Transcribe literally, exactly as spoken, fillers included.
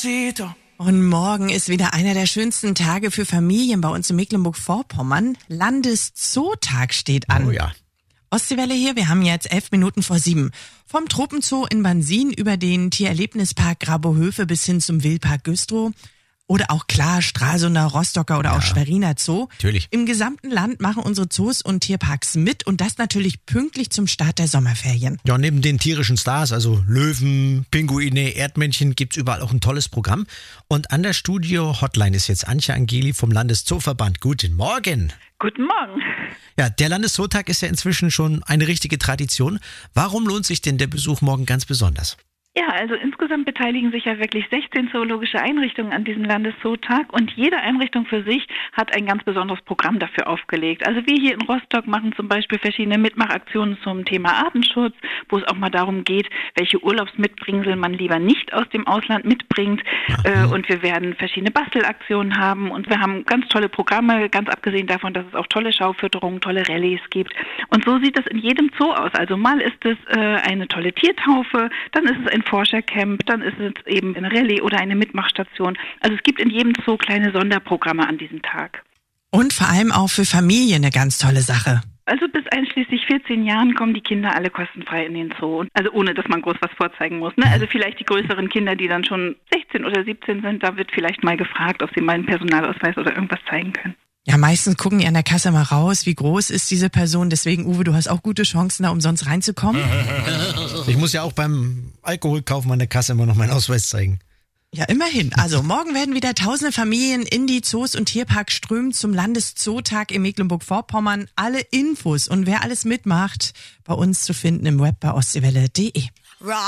Despacito. Und morgen ist wieder einer der schönsten Tage für Familien bei uns in Mecklenburg-Vorpommern. Landeszootag steht an. Oh ja. Ostseewelle hier, wir haben jetzt elf Minuten vor sieben. Vom Tropenzoo in Bansin über den Tiererlebnispark Grabohöfe bis hin zum Wildpark Güstrow. Oder auch klar Stralsunder, Rostocker oder Ja, auch Schweriner Zoo. natürlich. Im gesamten Land machen unsere Zoos und Tierparks mit und das natürlich pünktlich zum Start der Sommerferien. Ja, neben den tierischen Stars, also Löwen, Pinguine, Erdmännchen, gibt's überall auch ein tolles Programm. Und an der Studio-Hotline ist jetzt Antje Angeli vom Landeszooverband. Guten Morgen. Guten Morgen. Ja, der Landeszootag ist ja inzwischen schon eine richtige Tradition. Warum lohnt sich denn der Besuch morgen ganz besonders? Ja, also insgesamt beteiligen sich ja wirklich sechzehn zoologische Einrichtungen an diesem Landeszootag und jede Einrichtung für sich hat ein ganz besonderes Programm dafür aufgelegt. Also wir hier in Rostock machen zum Beispiel verschiedene Mitmachaktionen zum Thema Artenschutz, wo es auch mal darum geht, welche Urlaubsmitbringsel man lieber nicht aus dem Ausland mitbringt. Äh, und wir werden verschiedene Bastelaktionen haben und wir haben ganz tolle Programme, ganz abgesehen davon, dass es auch tolle Schaufütterungen, tolle Rallyes gibt. Und so sieht das in jedem Zoo aus. Also mal ist es äh, eine tolle Tiertaufe, dann ist es ein Forschercamp, dann ist es eben eine Rallye oder eine Mitmachstation. Also es gibt in jedem Zoo kleine Sonderprogramme an diesem Tag. Und vor allem auch für Familien eine ganz tolle Sache. Also bis einschließlich vierzehn Jahren kommen die Kinder alle kostenfrei in den Zoo. Also ohne, dass man groß was vorzeigen muss. Ne? Also vielleicht die größeren Kinder, die dann schon sechzehn oder siebzehn sind, da wird vielleicht mal gefragt, ob sie mal einen Personalausweis oder irgendwas zeigen können. Ja, meistens gucken die an der Kasse mal raus, wie groß ist diese Person. Deswegen, Uwe, du hast auch gute Chancen, da umsonst reinzukommen. Ich muss ja auch beim Alkoholkauf an der Kasse immer noch meinen Ausweis zeigen. Ja, immerhin. Also morgen werden wieder tausende Familien in die Zoos und Tierparks strömen zum Landeszootag in Mecklenburg-Vorpommern. Alle Infos und wer alles mitmacht, bei uns zu finden im Web bei ostseewelle punkt de.